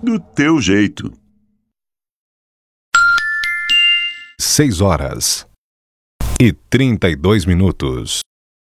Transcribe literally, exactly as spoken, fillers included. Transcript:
Do teu jeito. Seis horas e trinta e dois minutos.